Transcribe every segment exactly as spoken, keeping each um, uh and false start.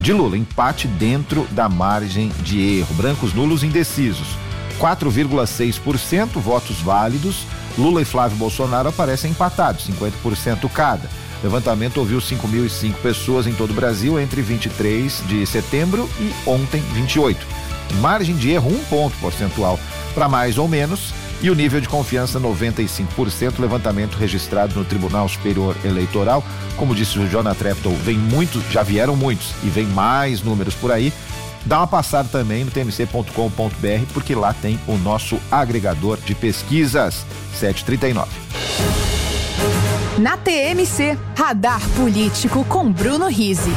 de Lula, empate dentro da margem de erro. Brancos, nulos, indecisos, quatro vírgula seis por cento, votos válidos. Lula e Flávio Bolsonaro aparecem empatados, cinquenta por cento cada. Levantamento ouviu cinco mil e cinco pessoas em todo o Brasil entre vinte e três de setembro e ontem, vinte e oito. Margem de erro um ponto percentual para mais ou menos, e o nível de confiança noventa e cinco por cento. Levantamento registrado no Tribunal Superior Eleitoral. Como disse o Jonathan Treptow, vem muitos, já vieram muitos e vem mais números por aí. Dá uma passada também no t m c ponto com ponto b r, porque lá tem o nosso agregador de pesquisas. sete e trinta e nove. Na T M C, Radar Político com Bruno Rizzi.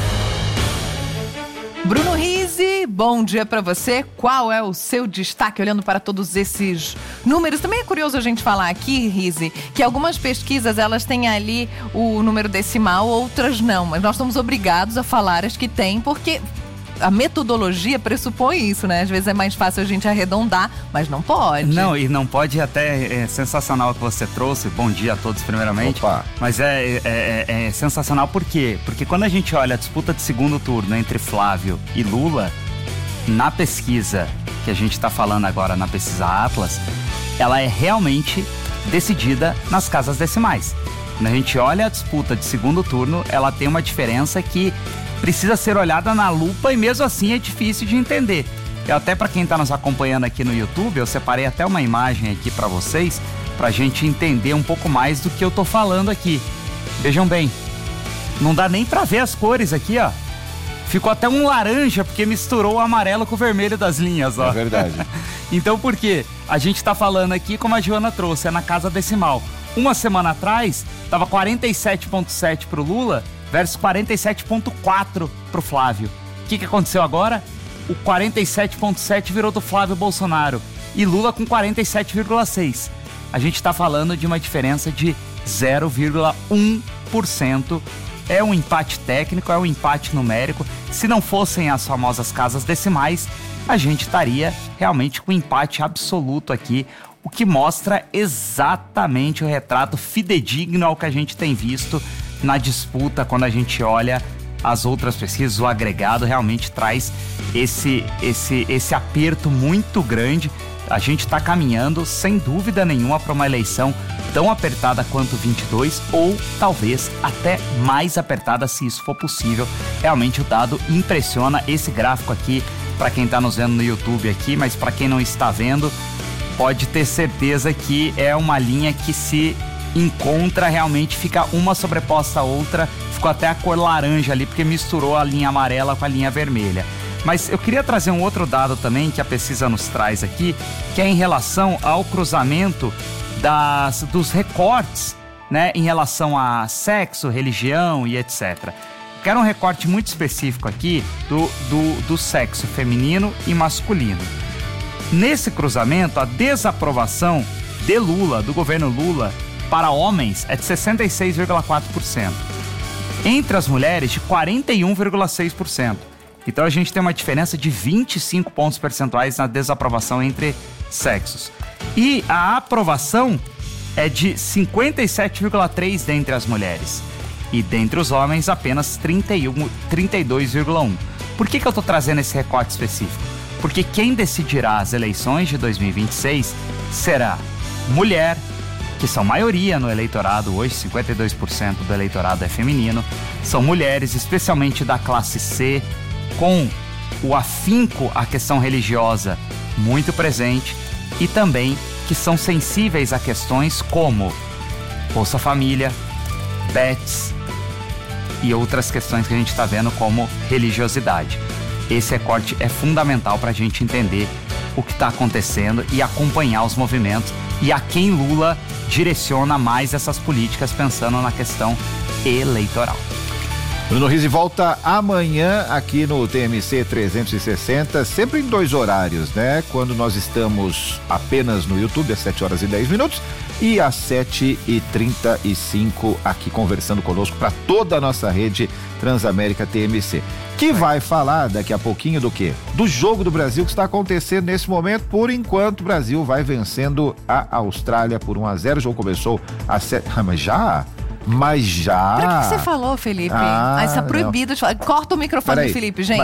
Bruno Rizzi, bom dia para você. Qual é o seu destaque olhando para todos esses números? Também é curioso a gente falar aqui, Rizzi, que algumas pesquisas elas têm ali o número decimal, outras não, mas nós somos obrigados a falar as que tem, porque a metodologia pressupõe isso, né? Às vezes é mais fácil a gente arredondar, mas não pode. Não, e não pode, até é sensacional o que você trouxe. Bom dia a todos, primeiramente. Opa. Mas é, é, é, é sensacional por quê? Porque quando a gente olha a disputa de segundo turno entre Flávio e Lula, na pesquisa que a gente está falando agora, na pesquisa Atlas, ela é realmente decidida nas casas decimais. Quando a gente olha a disputa de segundo turno, ela tem uma diferença que precisa ser olhada na lupa e mesmo assim é difícil de entender. Eu até, para quem está nos acompanhando aqui no YouTube, eu separei até uma imagem aqui para vocês, para a gente entender um pouco mais do que eu tô falando aqui. Vejam bem, não dá nem para ver as cores aqui, ó. Ficou até um laranja porque misturou o amarelo com o vermelho das linhas, ó. É verdade. Então por quê? A gente está falando aqui, como a Joana trouxe, é na casa decimal. Uma semana atrás, estava quarenta e sete vírgula sete para o Lula versus quarenta e sete vírgula quatro para o Flávio. O que, que aconteceu agora? O quarenta e sete vírgula sete virou do Flávio Bolsonaro e Lula com quarenta e sete vírgula seis. A gente está falando de uma diferença de zero vírgula um por cento. É um empate técnico, é um empate numérico. Se não fossem as famosas casas decimais, a gente estaria realmente com um empate absoluto aqui, o que mostra exatamente o retrato fidedigno ao que a gente tem visto na disputa. Quando a gente olha as outras pesquisas, o agregado realmente traz esse, esse, esse aperto muito grande. A gente está caminhando, sem dúvida nenhuma, para uma eleição tão apertada quanto vinte e dois, ou talvez até mais apertada, se isso for possível. Realmente o dado impressiona. Esse gráfico aqui, para quem está nos vendo no YouTube aqui, mas para quem não está vendo, pode ter certeza que é uma linha que se encontra, realmente fica uma sobreposta à outra. Ficou até a cor laranja ali, porque misturou a linha amarela com a linha vermelha. Mas eu queria trazer um outro dado também que a pesquisa nos traz aqui, que é em relação ao cruzamento das, dos recortes, né, em relação a sexo, religião e etcétera. Quero um recorte muito específico aqui do, do, do sexo feminino e masculino. Nesse cruzamento, a desaprovação de Lula, do governo Lula, para homens é de sessenta e seis vírgula quatro por cento. Entre as mulheres, de quarenta e um vírgula seis por cento. Então a gente tem uma diferença de vinte e cinco pontos percentuais na desaprovação entre sexos. E a aprovação é de cinquenta e sete vírgula três por cento dentre as mulheres. E dentre os homens, apenas trinta e um, trinta e dois vírgula um por cento. Por que que eu estou trazendo esse recorte específico? Porque quem decidirá as eleições de dois mil e vinte e seis será mulher, que são maioria no eleitorado hoje, cinquenta e dois por cento do eleitorado é feminino. São mulheres, especialmente da classe C, com o afinco à questão religiosa muito presente, e também que são sensíveis a questões como Bolsa Família, B E Ts e outras questões que a gente está vendo como religiosidade. Esse recorte é fundamental para a gente entender o que está acontecendo e acompanhar os movimentos e a quem Lula direciona mais essas políticas, pensando na questão eleitoral. Bruno Rizzi volta amanhã aqui no T M C trezentos e sessenta, sempre em dois horários, né? Quando nós estamos apenas no YouTube, às sete horas e dez minutos, e às sete e trinta e cinco aqui conversando conosco para toda a nossa rede Transamérica T M C. Que vai falar daqui a pouquinho do quê? Do jogo do Brasil que está acontecendo nesse momento. Por enquanto, o Brasil vai vencendo a Austrália por um a zero. O jogo começou às sete. Ah, mas já? Mas já... Pra que você falou, Felipe? Ah, ah, isso é proibido de falar. Corta o microfone Peraí. do Felipe, gente.